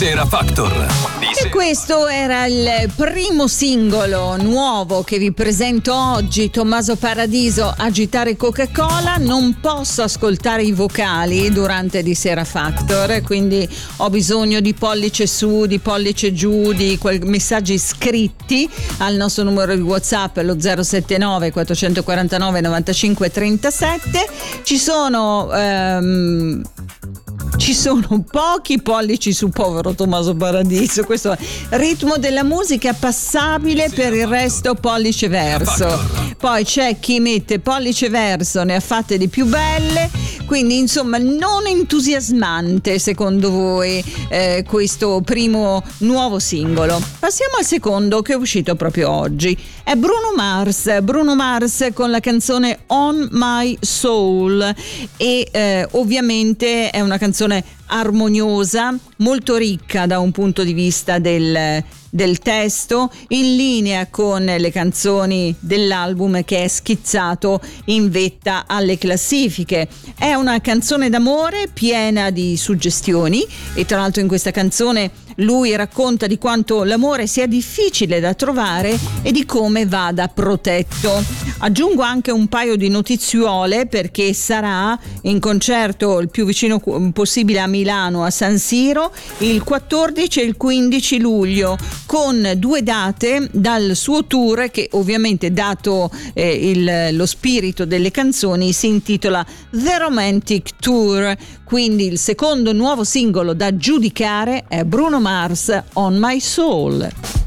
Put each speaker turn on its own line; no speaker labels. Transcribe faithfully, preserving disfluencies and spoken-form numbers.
Sera Factor.
E questo era il primo singolo nuovo che vi presento oggi, Tommaso Paradiso, Agitare Coca-Cola. Non posso ascoltare i vocali durante di Sera Factor, quindi ho bisogno di pollice su, di pollice giù, di quel, messaggi scritti al nostro numero di WhatsApp, lo zero sette nove quattroquarantanove novantacinque trentasette. Ci sono ehm, Ci sono pochi pollici su povero Tommaso Paradiso. Questo ritmo della musica passabile, per il resto pollice verso. Poi c'è chi mette pollice verso, ne ha fatte di più belle. Quindi insomma non entusiasmante secondo voi eh, questo primo nuovo singolo. Passiamo al secondo, che è uscito proprio oggi. È Bruno Mars. Bruno Mars con la canzone On My Soul. E eh, ovviamente è una canzone armoniosa, molto ricca da un punto di vista del, del testo, in linea con le canzoni dell'album che è schizzato in vetta alle classifiche. È una canzone d'amore piena di suggestioni, e tra l'altro in questa canzone lui racconta di quanto l'amore sia difficile da trovare e di come vada protetto. Aggiungo anche un paio di notiziole, perché sarà in concerto il più vicino possibile a Milano, a San Siro, il quattordici e il quindici luglio, con due date dal suo tour che ovviamente, dato eh, il, lo spirito delle canzoni, si intitola The Romantic Tour. Quindi il secondo nuovo singolo da giudicare è Bruno Mars, On My Soul.